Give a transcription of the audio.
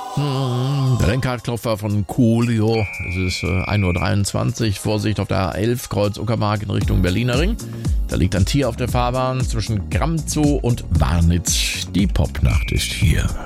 Rennkartklopfer von Coolio. Es ist 1:23 Uhr. Vorsicht auf der A11 Kreuz Uckermark in Richtung Berliner Ring. Da liegt ein Tier auf der Fahrbahn zwischen Gramzow und Warnitz. Die Popnacht ist hier.